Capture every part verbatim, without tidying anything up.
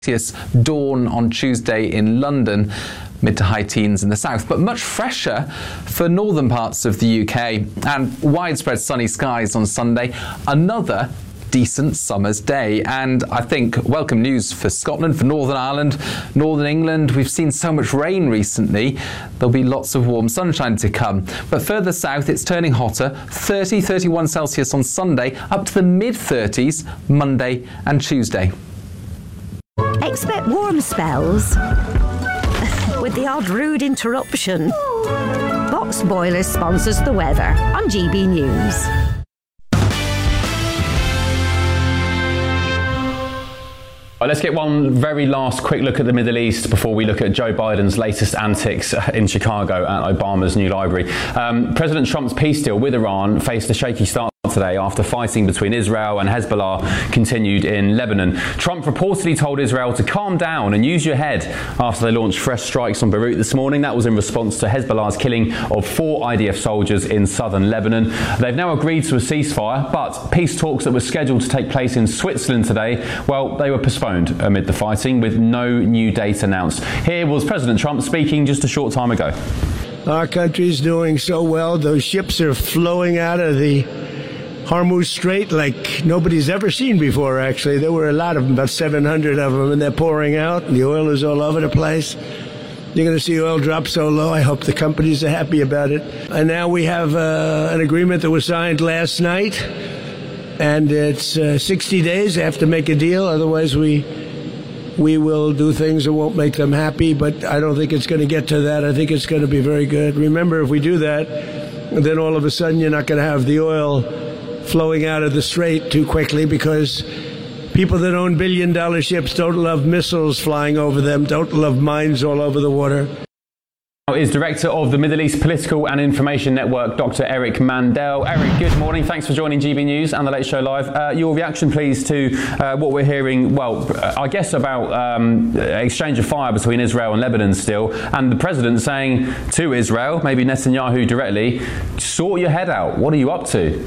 Dawn on Tuesday in London, mid to high teens in the south, but much fresher for northern parts of the U K, and widespread sunny skies on Sunday. Another decent summer's day, and I think welcome news for Scotland, for Northern Ireland, Northern England. We've seen so much rain recently. There'll be lots of warm sunshine to come. But further south, it's turning hotter, thirty, thirty-one Celsius on Sunday, up to the mid thirties Monday and Tuesday. Expect warm spells with the odd rude interruption. Box Boilers sponsors the weather on G B News. Right, let's get one very last quick look at the Middle East before we look at Joe Biden's latest antics in Chicago at Obama's new library. Um, President Trump's peace deal with Iran faced a shaky start today after fighting between Israel and Hezbollah continued in Lebanon. Trump reportedly told Israel to calm down and use your head after they launched fresh strikes on Beirut this morning. That was in response to Hezbollah's killing of four I D F soldiers in southern Lebanon. They've now agreed to a ceasefire, but peace talks that were scheduled to take place in Switzerland today, well, they were postponed amid the fighting with no new date announced. Here was President Trump speaking just a short time ago. Our country's doing so well. Those ships are flowing out of the Hormuz Strait like nobody's ever seen before, actually. There were a lot of them, about seven hundred of them, and they're pouring out, and the oil is all over the place. You're going to see oil drop so low. I hope the companies are happy about it. And now we have uh, an agreement that was signed last night, and it's uh, sixty days. They have to make a deal, otherwise we we will do things that won't make them happy, but I don't think it's going to get to that. I think it's going to be very good. Remember, if we do that, then all of a sudden you're not going to have the oil flowing out of the strait too quickly, because people that own billion dollar ships don't love missiles flying over them, don't love mines all over the water. Is Director of the Middle East Political and Information Network, Doctor Eric Mandel. Eric, good morning. Thanks for joining G B News and The Late Show Live. Uh, your reaction, please, to uh, what we're hearing, well, I guess about um, exchange of fire between Israel and Lebanon still, and the President saying to Israel, maybe Netanyahu directly, sort your head out. What are you up to?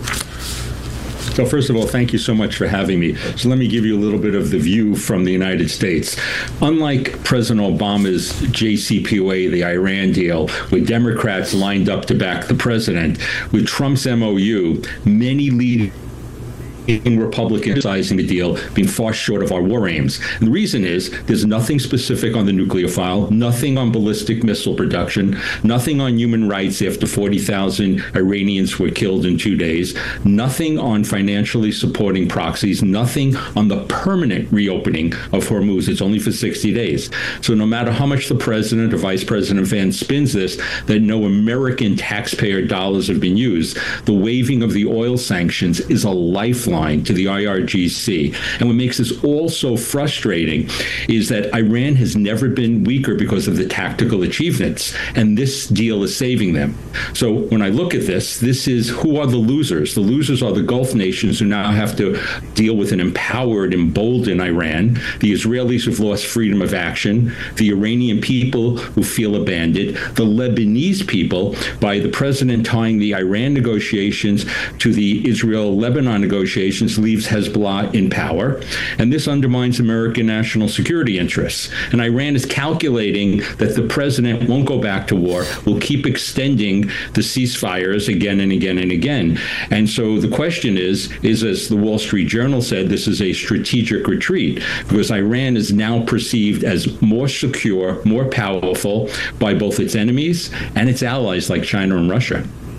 So first of all, thank you so much for having me. So let me give you a little bit of the view from the United States. Unlike President Obama's J C P O A, the Iran deal, with Democrats lined up to back the president, with Trump's M O U, many leading Republicans criticizing the deal being far short of our war aims. And the reason is there's nothing specific on the nuclear file, nothing on ballistic missile production, nothing on human rights after forty thousand Iranians were killed in two days, nothing on financially supporting proxies, nothing on the permanent reopening of Hormuz. It's only for sixty days. So no matter how much the president or Vice President Vance spins this, that no American taxpayer dollars have been used, the waiving of the oil sanctions is a lifeline to the I R G C. And what makes this all so frustrating is that Iran has never been weaker because of the tactical achievements, and this deal is saving them. So when I look at this, this is who are the losers? The losers are the Gulf nations, who now have to deal with an empowered, emboldened Iran, the Israelis who've lost freedom of action, the Iranian people who feel abandoned, the Lebanese people, by the president tying the Iran negotiations to the Israel-Lebanon negotiations, leaves Hezbollah in power, and this undermines American national security interests. And Iran is calculating that the president won't go back to war, will keep extending the ceasefires again and again and again. And so the question is, is as the Wall Street Journal said, this is a strategic retreat, because Iran is now perceived as more secure, more powerful by both its enemies and its allies like China and Russia.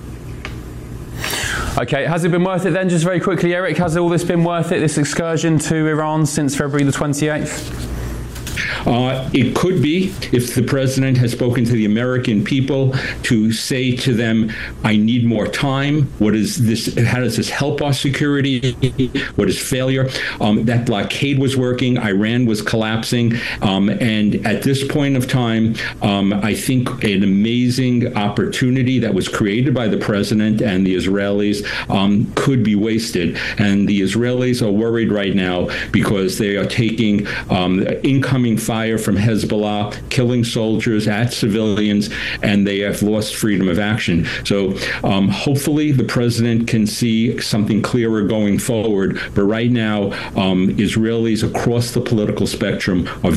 Okay, has it been worth it then? Just very quickly, Eric, has all this been worth it, this excursion to Iran since February the twenty-eighth? Uh, it could be, if the president has spoken to the American people to say to them, I need more time. What is this? How does this help our security? What is failure? Um, that blockade was working. Iran was collapsing. Um, and at this point of time, um, I think an amazing opportunity that was created by the president and the Israelis um, could be wasted. And the Israelis are worried right now because they are taking um, incoming incoming fire from Hezbollah, killing soldiers at civilians, and they have lost freedom of action. So um, hopefully the president can see something clearer going forward. But right now, um, Israelis across the political spectrum are